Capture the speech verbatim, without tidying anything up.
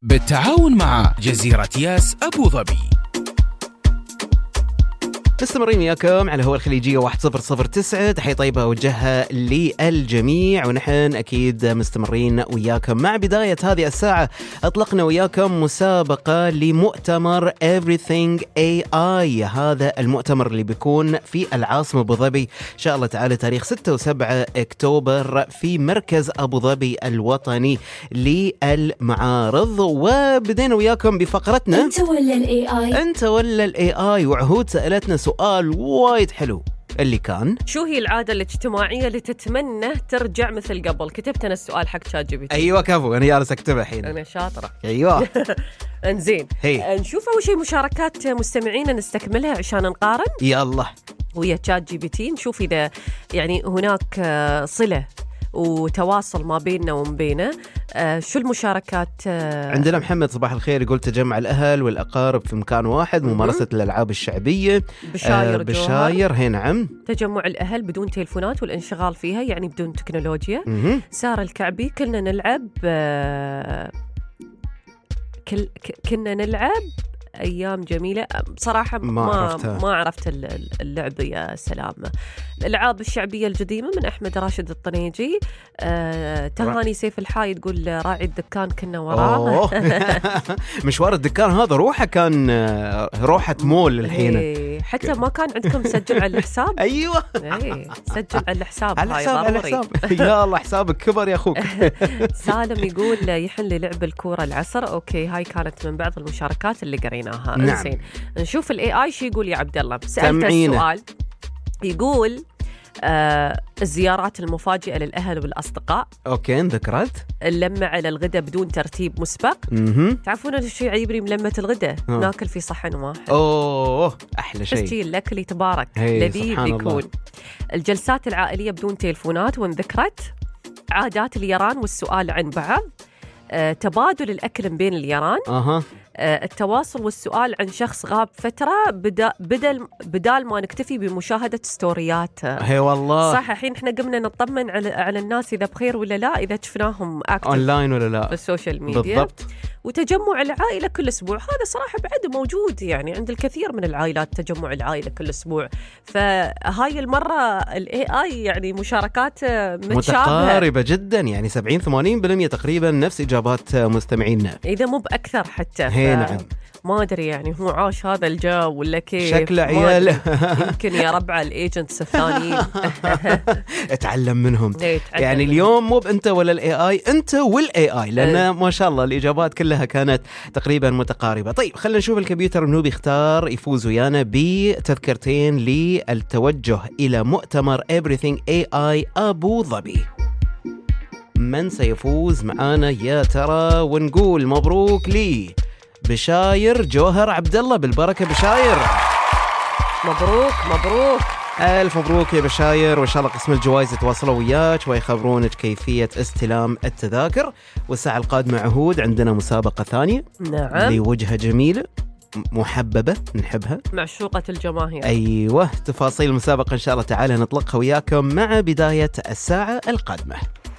بالتعاون مع جزيرة ياس أبو ظبي. مستمرين وياكم على هو الخليجية واحد صفر صفر تسعة. تحية طيبة أوجهها للجميع، ونحن أكيد مستمرين وياكم. مع بداية هذه الساعة أطلقنا وياكم مسابقة لمؤتمر Everything إيه آي. هذا المؤتمر اللي بيكون في العاصمة أبو ظبي إن شاء الله تعالى تاريخ ستة وسبعة أكتوبر في مركز أبو ظبي الوطني للمعارض. وبدينا وياكم بفقرتنا أنت ولا الإي آي؟ أنت ولا الإي آي. وعهود سألتنا سؤال وايد حلو اللي كان: شو هي العادة الاجتماعية اللي تتمنى ترجع مثل قبل؟ كتبت أنا السؤال حق شات جي بي تي. أيوة كفو، أنا جالس أكتبها الحين. أنا شاطرة. أيوة. انزين، نشوف أول شيء مشاركات مستمعين نستكملها عشان نقارن. يلا ويا شات جي بي تي نشوف إذا يعني هناك صلة وتواصل ما بيننا وما بينه. آه شو المشاركات؟ آه عندنا محمد صباح الخير يقول تجمع الأهل والأقارب في مكان واحد، ممارسة الألعاب الشعبية. بشاير, آه بشاير هي نعم. تجمع الأهل بدون تلفونات والانشغال فيها، يعني بدون تكنولوجيا. مم. سار الكعبي كلنا نلعب آه كل كنا نلعب أيام جميلة. بصراحة ما ما عرفتها. ما عرفت اللعب. يا سلام. الألعاب الشعبية القديمة من أحمد راشد الطنيجي. آه تهاني سيف الحاي تقول راعي الدكان كنا وراه. مشوار الدكان هذا روحه كان روحة مول الحين. إيه، حتى ما كان عندكم سجل على الحساب. أيوة ايه سجل على الحساب. على الحساب على الحساب. يا الله حسابك كبر يا أخوك. سالم يقول يحن لي لعب الكورة العصر. أوكي، هاي كانت من بعض المشاركات اللي قريناها. نعم. إنزين، نشوف الاي اي شو يقول. يا عبد الله سألت سمعينا. السؤال، يقول آه الزيارات المفاجئة للأهل والأصدقاء. أوكي ذكرت. اللمة على الغداء بدون ترتيب مسبق. مهم. تعرفون الشيء يعجبني ملمة الغداء؟ آه. ناكل في صحن واحد. أوه أحلى شيء. تسجيل الأكل تبارك هي لذيذ سبحان يكون. الله. الجلسات العائلية بدون تلفونات وانذكرت. عادات اليران والسؤال عن بعض. آه، تبادل الأكل بين اليران. أها. آه، التواصل والسؤال عن شخص غاب فترة بدا بدل بدال ما نكتفي بمشاهدة ستوريات. هي والله صح، الحين احنا قمنا نطمن على على الناس إذا بخير ولا لا، إذا شفناهم أكتف أونلاين ولا لا في السوشيال ميديا. بالضبط. وتجمع العائلة كل أسبوع، هذا صراحة بعد موجود يعني عند الكثير من العائلات، تجمع العائلة كل أسبوع. فهاي المرة ال إيه آي يعني مشاركات متشابهة متقاربة جدا، يعني سبعين ثمانين بالمئة تقريبا نفس إجابات مستمعينا، إذا مو بأكثر حتى. هي نعم. ما أدري يعني هو عاش هذا الجو ولا كيف. شكل عيال. يمكن يا ربع الايجنتس الثانيين. اتعلم منهم. يتعلم يعني اليوم مو بأنت ولا الاي اي، انت والاي اي، لان ما شاء الله الاجابات كلها كانت تقريبا متقاربه. طيب خلينا نشوف الكمبيوتر منو بيختار يفوز ويانا بتذكرتين للتوجه الى مؤتمر Everything إيه آي أبو ظبي. من سيفوز معانا يا ترى؟ ونقول مبروك لي بشاير جوهر عبد الله. بالبركة بشاير، مبروك مبروك ألف مبروك يا بشاير، وإن شاء الله قسم الجوائز يتواصلوا وياك ويخبرونك كيفية استلام التذاكر. والساعة القادمة عهود عندنا مسابقة ثانية. نعم، لوجهة جميلة محببة نحبها، معشوقة الجماهير. أيوة، تفاصيل المسابقة إن شاء الله تعالى نطلقها وياكم مع بداية الساعة القادمة.